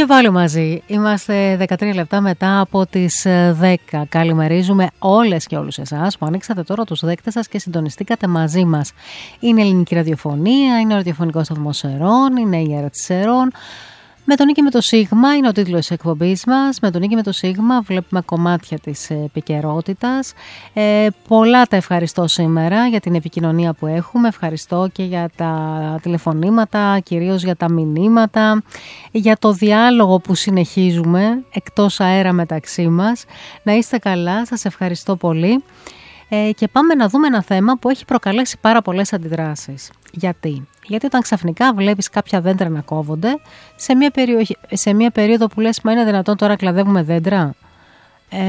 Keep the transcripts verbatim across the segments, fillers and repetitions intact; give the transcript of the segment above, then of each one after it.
Και πάλι μαζί. Είμαστε δεκατρία λεπτά μετά από τις δέκα. Καλημερίζουμε όλες και όλους εσάς που ανοίξατε τώρα τους δέκτες σας και συντονιστήκατε μαζί μας. Είναι η ελληνική ραδιοφωνία, είναι ο ραδιοφωνικός σταθμός Σερών, είναι η Αέρα της Σερών. Με τον Νίκη με το Σίγμα είναι ο τίτλος της εκπομπής μας. Με τον Νίκη με το Σίγμα βλέπουμε κομμάτια της επικαιρότητας. Ε, πολλά τα ευχαριστώ σήμερα για την επικοινωνία που έχουμε. Ευχαριστώ και για τα τηλεφωνήματα, κυρίως για τα μηνύματα, για το διάλογο που συνεχίζουμε εκτός αέρα μεταξύ μας. Να είστε καλά, σας ευχαριστώ πολύ. Ε, και πάμε να δούμε ένα θέμα που έχει προκαλέσει πάρα πολλές αντιδράσεις. Γιατί? Γιατί όταν ξαφνικά βλέπεις κάποια δέντρα να κόβονται σε μια, περιοχή, σε μια περίοδο που λες, μα είναι δυνατόν τώρα κλαδεύουμε δέντρα, ε,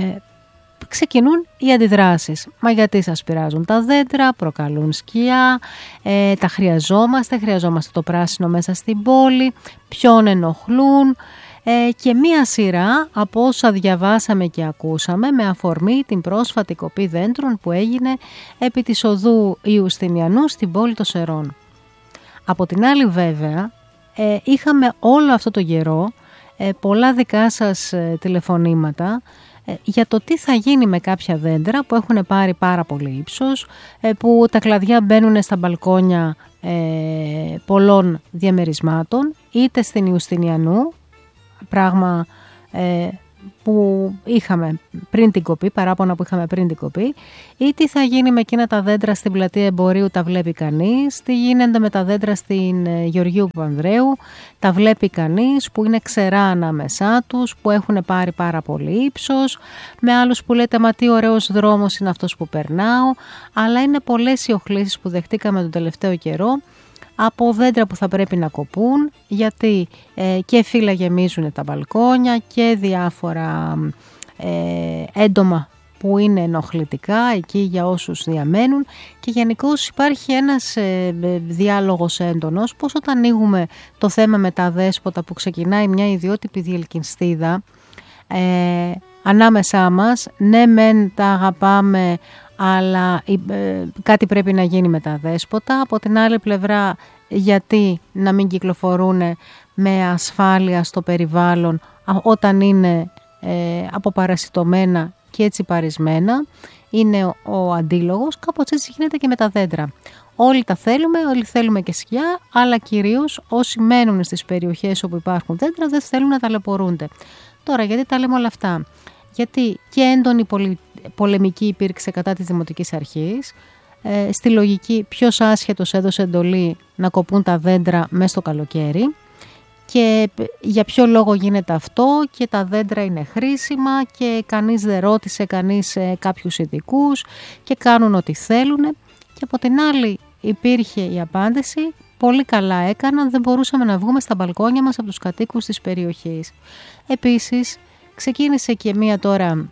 ξεκινούν οι αντιδράσεις. Μα γιατί σας πειράζουν τα δέντρα, προκαλούν σκιά, ε, τα χρειαζόμαστε, χρειαζόμαστε το πράσινο μέσα στην πόλη, ποιον ενοχλούν. Ε, και μία σειρά από όσα διαβάσαμε και ακούσαμε με αφορμή την πρόσφατη κοπή δέντρων που έγινε επί της οδού Ιουστινιανού στην πόλη των Σερών. Από την άλλη βέβαια ε, είχαμε όλο αυτό το καιρό ε, πολλά δικά σας ε, τηλεφωνήματα ε, για το τι θα γίνει με κάποια δέντρα που έχουν πάρει πάρα πολύ ύψος, ε, που τα κλαδιά μπαίνουν στα μπαλκόνια ε, πολλών διαμερισμάτων, είτε στην Ιουστινιανού, πράγμα ε, που είχαμε πριν την κοπή, παράπονα που είχαμε πριν την κοπή, ή τι θα γίνει με εκείνα τα δέντρα στην πλατεία Εμπορίου, τα βλέπει κανείς, τι γίνεται με τα δέντρα στην ε, Γεωργίου Παπανδρέου, τα βλέπει κανείς, που είναι ξερά ανάμεσά τους, που έχουν πάρει πάρα πολύ ύψος, με άλλους που λέτε μα τι ωραίος δρόμος είναι αυτός που περνάω, αλλά είναι πολλές οι οχλήσεις που δεχτήκαμε τον τελευταίο καιρό από δέντρα που θα πρέπει να κοπούν, γιατί ε, και φύλλα γεμίζουν τα μπαλκόνια και διάφορα ε, έντομα που είναι ενοχλητικά εκεί για όσους διαμένουν, και γενικώς υπάρχει ένας ε, διάλογος έντονος πως όταν ανοίγουμε το θέμα με τα δέσποτα που ξεκινάει μια ιδιότυπη διελκυνστίδα ε, ανάμεσά μας, ναι μεν τα αγαπάμε, αλλά ε, κάτι πρέπει να γίνει με τα δέσποτα. Από την άλλη πλευρά, γιατί να μην κυκλοφορούν με ασφάλεια στο περιβάλλον όταν είναι ε, αποπαρασιτωμένα και έτσι παρισμένα, είναι ο, ο αντίλογος. Κάπως έτσι γίνεται και με τα δέντρα. Όλοι τα θέλουμε, όλοι θέλουμε και σκιά, αλλά κυρίως όσοι μένουν στις περιοχές όπου υπάρχουν δέντρα δεν θέλουν να ταλαιπωρούνται. Τώρα, γιατί τα λέμε όλα αυτά? Γιατί και έντονη πολι... πολεμική υπήρξε κατά της Δημοτικής Αρχής, ε, στη λογική ποιος άσχετος έδωσε εντολή να κοπούν τα δέντρα μέσα στο καλοκαίρι και για ποιο λόγο γίνεται αυτό, και τα δέντρα είναι χρήσιμα και κανείς δεν ρώτησε κανείς ε, κάποιους ειδικούς και κάνουν ό,τι θέλουν. Και από την άλλη υπήρχε η απάντηση, πολύ καλά έκαναν, δεν μπορούσαμε να βγούμε στα μπαλκόνια μας από τους κατοίκους της περιοχής. Επίσης ξεκίνησε και μία τώρα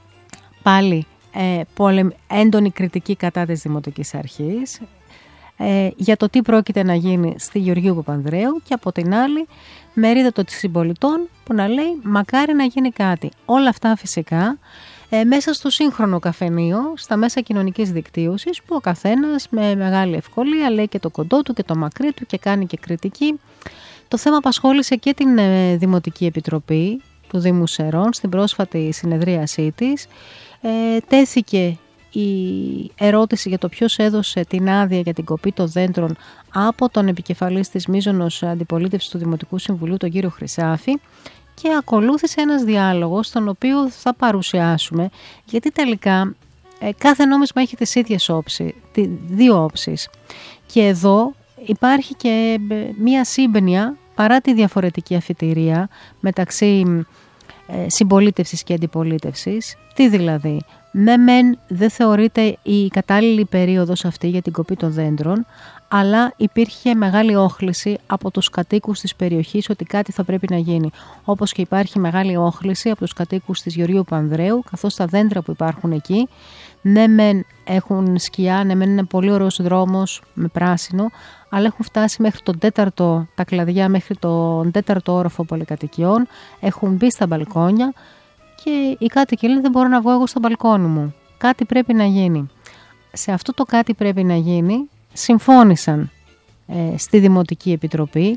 πάλι ε, πόλεμ, έντονη κριτική κατά της Δημοτικής Αρχής ε, για το τι πρόκειται να γίνει στη Γεωργίου Παπανδρέου, και από την άλλη μερίδα των συμπολιτών που να λέει μακάρι να γίνει κάτι. Όλα αυτά φυσικά ε, μέσα στο σύγχρονο καφενείο, στα μέσα κοινωνικής δικτύωσης, που ο καθένας με μεγάλη ευκολία λέει και το κοντό του και το μακρύ του και κάνει και κριτική. Το θέμα απασχόλησε και την ε, Δημοτική Επιτροπή του Δήμου Σερών στην πρόσφατη συνεδρίασή της. Ε, τέθηκε η ερώτηση για το ποιος έδωσε την άδεια για την κοπή των δέντρων από τον επικεφαλής της μείζωνος αντιπολίτευσης του Δημοτικού Συμβουλίου, τον κύριο Χρυσάφη, και ακολούθησε ένας διάλογος τον οποίο θα παρουσιάσουμε, γιατί τελικά ε, κάθε νόμισμα έχει τις ίδιες όψεις, δύο όψεις, και εδώ υπάρχει και μία σύμπνοια παρά τη διαφορετική αφιτηρία μεταξύ ε, συμπολίτευσης και αντιπολίτευσης. Τι δηλαδή? Ναι μεν δεν θεωρείται η κατάλληλη περίοδος αυτή για την κοπή των δέντρων, αλλά υπήρχε μεγάλη όχληση από τους κατοίκους της περιοχής ότι κάτι θα πρέπει να γίνει. Όπως και υπάρχει μεγάλη όχληση από τους κατοίκους της Γεωργίου Παπανδρέου, καθώς τα δέντρα που υπάρχουν εκεί, ναι μεν έχουν σκιά, ναι μεν είναι πολύ ωραίος δρόμος με πράσινο, αλλά έχουν φτάσει μέχρι τον τέταρτο, τα κλαδιά μέχρι τον τέταρτο όροφο πολυκατοικιών, έχουν μπει στα μπαλκόνια και οι κάτοικοι λένε δεν μπορώ να βγω εγώ στο μπαλκόνι μου. Κάτι πρέπει να γίνει. Σε αυτό το κάτι πρέπει να γίνει συμφώνησαν ε, στη Δημοτική Επιτροπή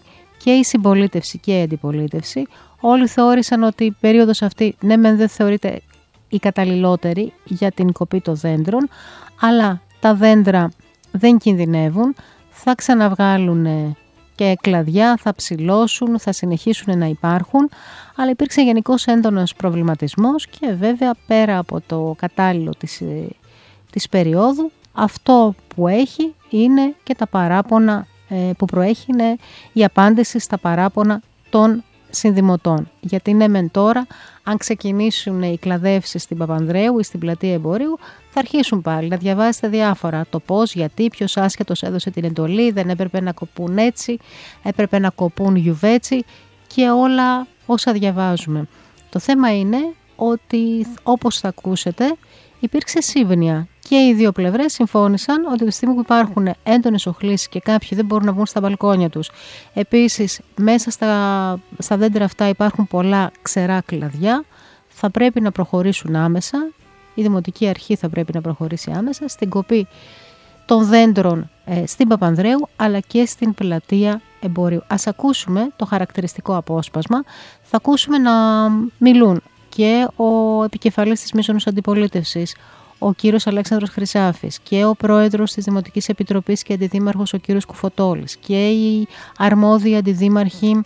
και η συμπολίτευση και η αντιπολίτευση. Όλοι θεώρησαν ότι η περίοδος αυτή, ναι μεν δεν θεωρείται η καταλληλότερη για την κοπή των δέντρων, αλλά τα δέντρα δεν κινδυνεύουν, θα ξαναβγάλουν και κλαδιά, θα ψηλώσουν, θα συνεχίσουν να υπάρχουν, αλλά υπήρξε γενικώς έντονος προβληματισμός και βέβαια πέρα από το κατάλληλο της, της περίοδου, αυτό που έχει είναι και τα παράπονα ε, που προέχει είναι η απάντηση στα παράπονα των συνδημοτών. Γιατί ναι μεν τώρα, αν ξεκινήσουν οι κλαδεύσεις στην Παπανδρέου ή στην Πλατεία Εμπορίου, θα αρχίσουν πάλι να διαβάζετε διάφορα. Το πώς, γιατί, ποιος άσχετος έδωσε την εντολή, δεν έπρεπε να κοπούν έτσι, έπρεπε να κοπούν γιουβέτσι και όλα όσα διαβάζουμε. Το θέμα είναι ότι όπως θα ακούσετε υπήρξε σύμπνοια και οι δύο πλευρές συμφώνησαν ότι τη στιγμή που υπάρχουν έντονες οχλήσεις και κάποιοι δεν μπορούν να βγουν στα μπαλκόνια τους, επίσης μέσα στα, στα δέντρα αυτά υπάρχουν πολλά ξερά κλαδιά, θα πρέπει να προχωρήσουν άμεσα, η Δημοτική Αρχή θα πρέπει να προχωρήσει άμεσα στην κοπή των δέντρων ε, στην Παπανδρέου αλλά και στην Πλατεία Εμπορίου. Ας ακούσουμε το χαρακτηριστικό απόσπασμα, θα ακούσουμε να μιλούν και ο επικεφαλής της Μίζωνος Αντιπολίτευσης, ο κύριος Αλέξανδρος Χρυσάφης, και ο πρόεδρος της Δημοτικής Επιτροπής και αντιδήμαρχος ο κύριος Κουφωτόλης και οι αρμόδιοι αντιδήμαρχοι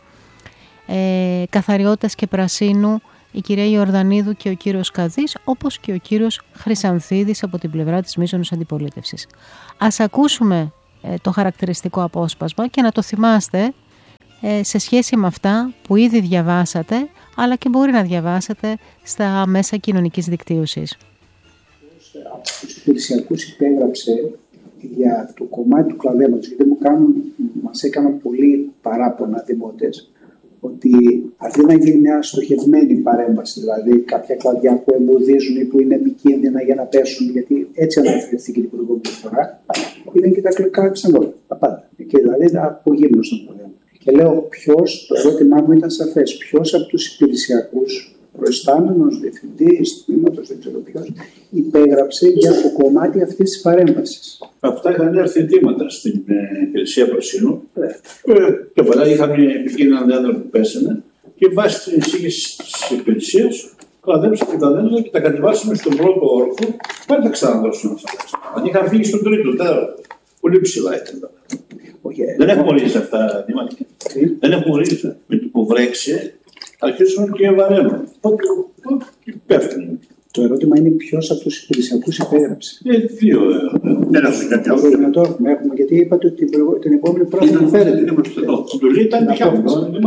ε, Καθαριότητας και Πρασίνου, η κυρία Ιορδανίδου και ο κύριος Καδής, όπως και ο κύριος Χρυσανθίδης από την πλευρά της Μίζωνος Αντιπολίτευσης. Ας ακούσουμε ε, το χαρακτηριστικό απόσπασμα και να το θυμάστε ε, σε σχέση με αυτά που ήδη διαβάσατε, αλλά και μπορεί να διαβάσετε στα μέσα κοινωνικής δικτύωσης. Από τους υπηρεσιακούς υπέγραψε για το κομμάτι του κλαδέματος, γιατί μου κάνουν, μας έκαναν πολύ παράπονα δημότες ότι αυτή να γίνει μια στοχευμένη παρέμβαση, δηλαδή κάποια κλαδιά που εμποδίζουν ή που είναι επικίνδυνα για να πέσουν, γιατί έτσι αναφέρθηκε την προηγούμενη φορά, ήταν και τα κλικά ξενόλια, τα πάντα. Και δηλαδή απογύμνωσαν το θέμα. Και λέω ποιος, το ερώτημά μου ήταν σαφές, ποιος από τους υπηρεσιακούς, προϊστάμενος, διευθυντής, τμήματος, δεν ξέρω ποιος, υπέγραψε για το κομμάτι αυτής της παρέμβασης. Αυτά είχαν έρθει αιτήματα στην ε, υπηρεσία Πρασίνου. Ε, και μετά είχαμε επικίνδυνα δέντρα που πέσανε και βάσει την εισήγηση της υπηρεσίας κλαδέψαμε τα δέντρα και τα κατεβάσαμε στον πρώτο όροφο. Πάλι θα ξαναδώσουμε αυτά. Αν είχαν φύγει στον τρίτο, τέταρτο. Πολύ ψηλά ήταν. Okay. Δεν έχουμε ορίσει αυτά, Δήμαρχε. Mm. Δεν έχουμε ορίσει. Με το που βρέξει, αρχίσουν και βαραίνουν. Οπότε πέφτουν. Το ερώτημα είναι ποιος από τους υπηρεσιακούς υπέγραψε. Ε, δύο. Δεν έχουμε κάτι άλλο. Δεν το έχουμε, έχουμε, γιατί είπατε ότι την επόμενη πρώτη αναφέρεται. Το δουλειά ήταν πια.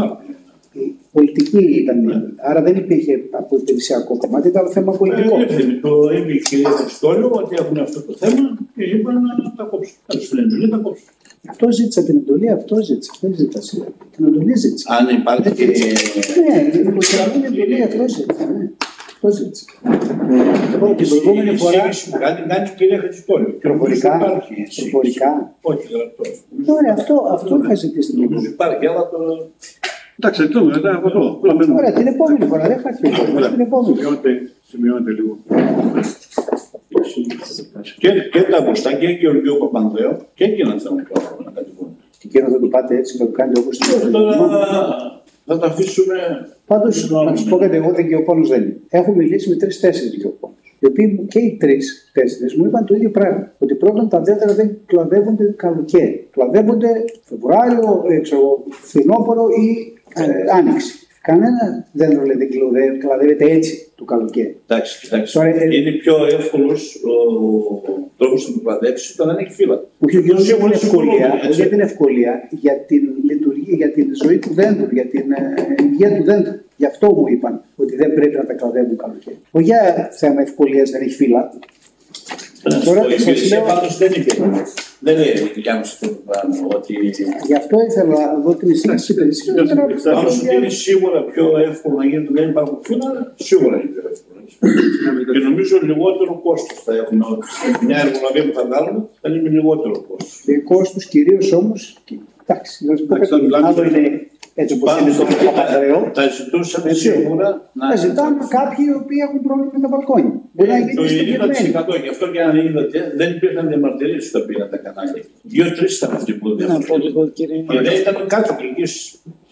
Η πολιτική ήταν. Ναι. Άρα δεν υπήρχε από υπηρεσιακό κομμάτι, ήταν θέμα πολιτικό. Ε, το είπε η κυρία Χριστόλιο ότι έχουν αυτό το θέμα και είπαν να τα κόψουν. Να του την εντολή, να τα κόψουν. Αυτό ζήτησα την εντολή, αυτό ζήτησα. Δεν ζήτησα. Την εντολή ζήτησα. Αν υπάρχει και. Ναι, την εντολή, αυτό ζήτησα. Αυτό ζήτησα. Την προηγούμενη φορά. Κάτι κάνει η κυρία Χριστόλιο. Προφορικά. Προφορικά. Όχι, γραπτό. Ωραία, αυτό είχα ζητήσει την προηγούμενη. Υπάρχει, αλλά το. Εντάξει, εκτούμε μετά από αυτό. Ωραία, την επόμενη φορά δεν θα φύγει. Την επόμενη. Σημειώνεται λίγο. Και, και τα Αγουστά και Γεωργίου Παπανδρέου και εκείνα θα μου πάρουν να κατηγορούν. Και εκείνο θα το πάτε έτσι, θα το κάνετε όπως το θα τα αφήσουμε. Πάντως, να σου πω κάτι, εγώ δικαιοπόνος δεν είναι. Έχω μιλήσει με τρεις-τέσσερις δικαιοπόνους. Οι οποίοι και οι τρεις-τέσσερις μου είπαν το ίδιο πράγμα. Ότι πρώτον τα δέντρα δεν κλαδεύονται καλοκαίρι. Κλαδεύονται Φεβρουάριο, φθινόπωρο ή ε, άνοιξη. Κανένα δέντρο δεν κλαδεύεται έτσι το καλοκαίρι. Εντάξει, κοιτάξτε. Τώρα, είναι πιο εύκολο ο τρόπο να το κλαδέψει όταν δεν έχει φύλλα. Όχι για την ευκολία, για την ευκολία, για την λειτουργία, για την ζωή του δέντρου, για την ε, υγεία του δέντρου. Γι' αυτό μου είπαν ότι δεν πρέπει να τα κλαδεύουν καλοκαίρι. Όχι για θέμα ευκολία, δεν έχει φύλλα. Τώρα η υπηρεσία πάντως δεν υπήρχε. Δεν είναι δικιά μας αυτό το πράγμα. Γι' αυτό ήθελα να δω την εισήγηση της υπηρεσίας. Πάντως είναι σίγουρα πιο εύκολο να γίνει, δεν υπάρχουν φύλλα, σίγουρα είναι πιο εύκολο. Και νομίζω λιγότερο κόστος θα έχουμε. Μια εργολαβία που θα βγάλουμε θα είναι με λιγότερο κόστος. Και κόστος κυρίως όμως. Εντάξει, να σου πω κάτι. Άλλο είναι έτσι όπως είναι στο Παπανδρέου. Τα ζητούσαμε σίγουρα. Τα ζητάμε κάποιοι οι οποίοι έχουν πρόβλημα με τα μπαλκόνια. Το ενενήντα τοις εκατό. Γι' αυτό και αν είδατε, δεν υπήρχαν διαμαρτυρίες στα οποία τα κανάλια. Δύο-τρεις ήταν αυτοί που διαμαρτυρήθηκαν. Και δεν ήταν κάτω εκεί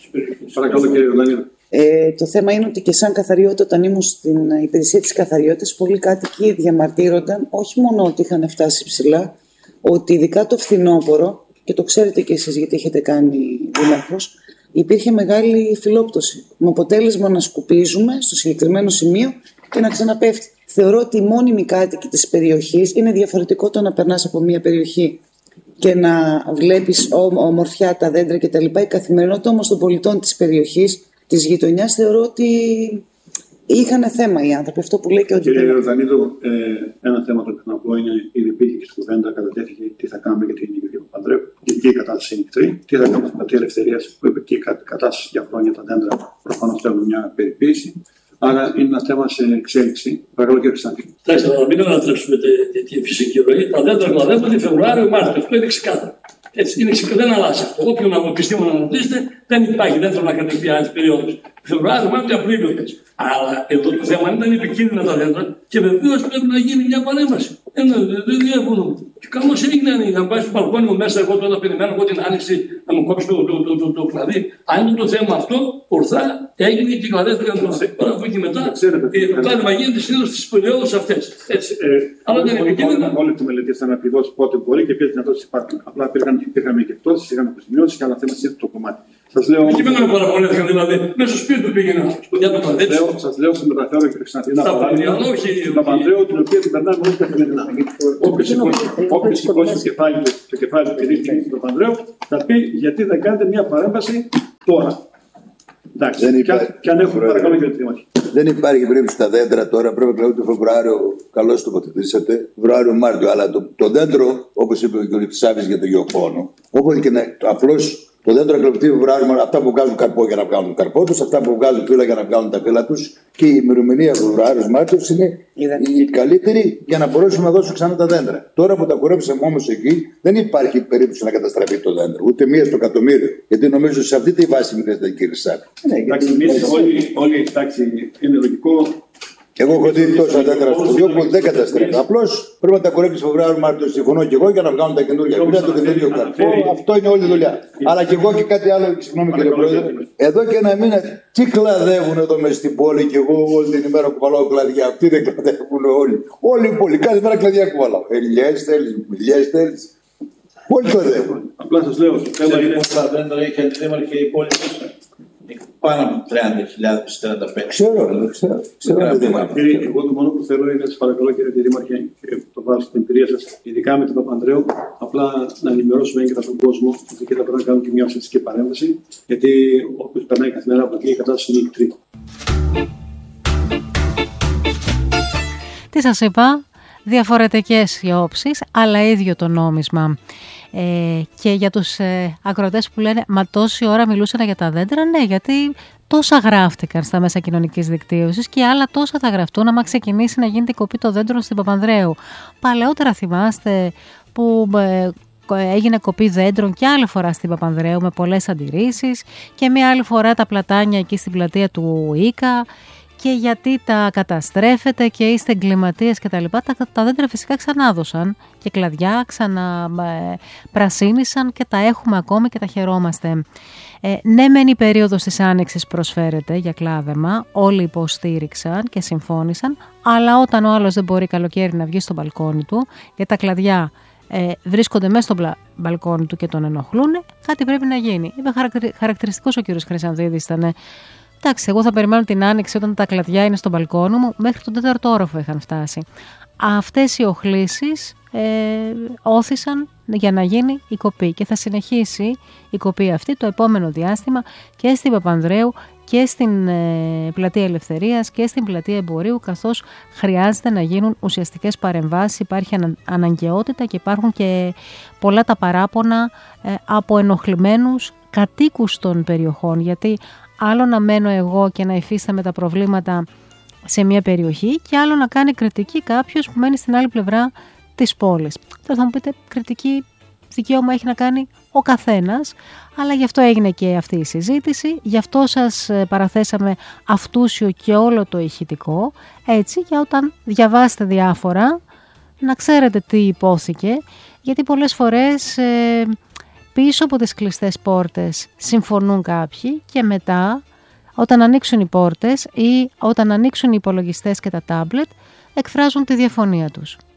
Παρακαλώ, κύριε Ιορδανίδου. Ε, το θέμα είναι ότι και σαν καθαριότητα, όταν ήμουν στην υπηρεσία της καθαριότητας, πολλοί κάτοικοι διαμαρτύρονταν όχι μόνο ότι είχαν φτάσει ψηλά, ότι ειδικά το φθινόπωρο, και το ξέρετε και εσείς γιατί έχετε κάνει δήμαρχος, υπήρχε μεγάλη φιλόπτωση. Με αποτέλεσμα να σκουπίζουμε στο συγκεκριμένο σημείο και να ξαναπέφτει. Θεωρώ ότι οι μόνιμοι κάτοικοι της περιοχής, είναι διαφορετικό το να περνάς από μια περιοχή και να βλέπεις ομορφιά, τα δέντρα κτλ. Η καθημερινότητα όμως των πολιτών της περιοχής, της γειτονιάς, θεωρώ ότι είχαν θέμα οι άνθρωποι. Αυτό που λέει και ο Κύριε Ιορδανίδου, ε, ένα θέμα το οποίο να πω είναι ήδη υπήρχε και στην κουβέντα, κατατέθηκε τι θα κάνουμε για την Νίκη Παπανδρέου. Γιατί η κατάσταση είναι εχθρή. Τι θα κάνουμε στην Πλατεία Ελευθερίας, που είπε και η κατάσταση για χρόνια τα δέντρα προφανώς θέλουν μια περιποίηση. Άρα είναι ένα θέμα σε εξέλιξη. Παρακαλώ, κύριε Χρυσάντη. Κοιτάξτε, να μην ανατρέψουμε τη, τη φυσική ροή. Τα δέντρα κλαδεύονται Φεβρουάριο-Μάρτιο. Αυτό είναι ξεκάθαρο. Έτσι, είναι ξεκάθαρο, δεν αλλάζει αυτό. Όποιον επιστήμονα να ρωτήσετε, δεν υπάρχει. Δεν θέλω να κρατήσει άλλη περίοδο. Φεβρουάριο, Μάρτιο, Απρίλιο. Αλλά εδώ το θέμα είναι επικίνδυνα τα δέντρα και βεβαίως πρέπει να γίνει μια παρέμβαση. Δεν διαφωνούμε. Και καλώ έγινε να πάει στο μπαλκόνι μου μέσα. Εγώ τώρα περιμένω εγώ την άνοιξη να μου κόψει το, το, το, το, το κλαδί. Αν είναι το θέμα αυτό, ορθά έγινε και κλαδέθηκαν το τώρα από εκεί μετά. Το κλάδι γίνεται συνήθως στις περιόδους αυτές. Αλλά δεν είναι επικίνδυνα. Όλοι του μελετήσαν ακριβώς πότε μπορεί και ποιες δυνατότητες υπάρχουν. Απλά υπήρχαν και εκτόσεις, είχαν αποζημιώσεις και άλλα θέματα είναι το κομμάτι. Σας λέω. Και με παραπονέθηκαν δηλαδή. Μέσα στο σπίτι του πήγαινε για το κλαδί. Σας λέω σε μεταφέρω και Χρυσανθήνα την Παπανδρέου, την οποία την περνάμε όλοι καθημερινά. Όποιος σηκώσει το κεφάλι του, το κεφάλι του παιδί του Παπανδρέου, θα πει γιατί δεν κάνετε μια παρέμβαση τώρα. Εντάξει, δεν υπάρχει, και αν έχουμε παρακαλώ κύριε Τρίμαχη. Δεν υπάρχει περίπτωση στα δέντρα τώρα, πρέπει να λέω το Φεβρουάριο, καλώς τοποθετήσατε, Φεβρουάριο-Μάρτιο, αλλά το, το δέντρο, όπως είπε ο κ. Σάβης για το γεωφόνο, όπως και να απλώς. Το δέντρο εκλογητή Φεβρουάριο, αυτά που βγάζουν καρπό για να βγάλουν καρπό τους, αυτά που βγάζουν φύλλα για να βγάλουν τα φύλλα τους, και η ημερομηνία Φεβρουάριο-Μάρτιο είναι η καλύτερη για να μπορέσουν να δώσουν ξανά τα δέντρα. Τώρα που τα κουρέψαμε όμως εκεί, δεν υπάρχει περίπτωση να καταστραφεί το δέντρο, ούτε μία στο εκατομμύριο. Γιατί νομίζω σε αυτή τη βάση μιλήσατε, κύριε Σάβη. Εντάξει, όλοι, εντάξει, είναι λογικό. Εγώ έχω δει τόσα δέντρα στο χωριό που δεν καταστρέφει. Απλώς πρέπει να τα κουρέψει Φεβρουάριο-Μάρτιο, συμφωνώ και εγώ, για να βγάλουν τα καινούργια φύλλα, το καινούργιο καρπό. Αυτό είναι όλη η δουλειά. Αλλά και εγώ και κάτι άλλο, συγγνώμη κύριε Πρόεδρε. Εδώ και ένα μήνα τι κλαδεύουν εδώ μέσα στην πόλη και εγώ όλη την ημέρα κουβαλάω κλαδιά. Αυτοί δεν κλαδεύουν όλοι. Όλη η πόλη, κάθε μέρα κλαδιά κουβαλάω. Ελιές θέλεις, μιλιές θέλεις. Όλοι κλαδεύουν. Απλά σας λέω. Πόσα δέντρα είχε αντιδήμαρχε η πόλη μέσα. Πάνω από τριάντα χιλιάδες, τριάντα πέντε. Ξέρω, ξέρω. ξέρω Κύριε, εγώ το μόνο που θέλω είναι, σας παρακαλώ κύριε Δήμαρχε, και το βάζω στην εμπειρία σας, ειδικά με τον Παπανδρέου, απλά να ενημερώσουμε έγκαιρα τον κόσμο ότι και θα πρέπει να κάνουμε και μια ουσιαστική παρέμβαση, γιατί όποιος περνάει καθημερινά από εκεί η κατάσταση είναι εχθρή. Τι σας είπα, διαφορετικές οι όψεις, αλλά ίδιο το νόμισμα. Ε, και για τους ε, ακροατές που λένε «Μα τόση ώρα μιλούσαν για τα δέντρα», ναι, γιατί τόσα γράφτηκαν στα μέσα κοινωνικής δικτύωσης και άλλα τόσα θα γραφτούν άμα ξεκινήσει να γίνεται η κοπή των δέντρων στην Παπανδρέου. Παλαιότερα θυμάστε που ε, έγινε κοπή δέντρων και άλλη φορά στην Παπανδρέου με πολλές αντιρρήσεις και μια άλλη φορά τα πλατάνια εκεί στην πλατεία του Ίκα. Και γιατί τα καταστρέφετε και είστε εγκληματίες και τα λοιπά, τα, τα δέντρα φυσικά ξανάδωσαν και κλαδιά ξαναπρασίνησαν ε, και τα έχουμε ακόμη και τα χαιρόμαστε. Ε, ναι, μεν η περίοδος της Άνοιξης προσφέρεται για κλάδεμα, όλοι υποστήριξαν και συμφώνησαν, αλλά όταν ο άλλος δεν μπορεί καλοκαίρι να βγει στο μπαλκόνι του, γιατί τα κλαδιά ε, βρίσκονται μέσα στο μπλα, μπαλκόνι του και τον ενοχλούν, κάτι πρέπει να γίνει. Είπε χαρακτηρι, χαρακτηριστικός ο κύριος Χρυσανθίδης ήταν. Εντάξει, εγώ θα περιμένω την άνοιξη όταν τα κλαδιά είναι στο μπαλκόνι μου, μέχρι τον τέταρτο όροφο είχαν φτάσει. Αυτές οι οχλήσεις ε, όθησαν για να γίνει η κοπή και θα συνεχίσει η κοπή αυτή το επόμενο διάστημα και στην Παπανδρέου και στην ε, Πλατεία Ελευθερίας και στην Πλατεία Εμπορίου, καθώς χρειάζεται να γίνουν ουσιαστικές παρεμβάσεις, υπάρχει ανα, αναγκαιότητα και υπάρχουν και πολλά τα παράπονα ε, από ενοχλημένους κατοίκους των περιοχών, γιατί άλλο να μένω εγώ και να υφίσταμαι τα προβλήματα σε μια περιοχή και άλλο να κάνει κριτική κάποιος που μένει στην άλλη πλευρά της πόλης. Τώρα θα μου πείτε, κριτική δικαίωμα έχει να κάνει ο καθένας, αλλά γι' αυτό έγινε και αυτή η συζήτηση, γι' αυτό σας παραθέσαμε αυτούσιο και όλο το ηχητικό, έτσι, για όταν διαβάσετε διάφορα να ξέρετε τι υπόθηκε, γιατί πολλές φορές ε, πίσω από τις κλειστές πόρτες συμφωνούν κάποιοι και μετά όταν ανοίξουν οι πόρτες ή όταν ανοίξουν οι υπολογιστές και τα τάμπλετ εκφράζουν τη διαφωνία τους.